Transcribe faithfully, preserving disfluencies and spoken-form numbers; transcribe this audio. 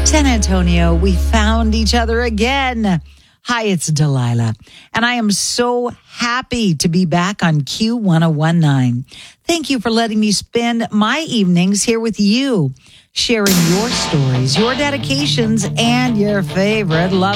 San Antonio, we found each other again. Hi, it's Delilah, and I am so happy to be back on Q one oh one nine. Thank you for letting me spend my evenings here with you, sharing your stories, your dedications, and your favorite love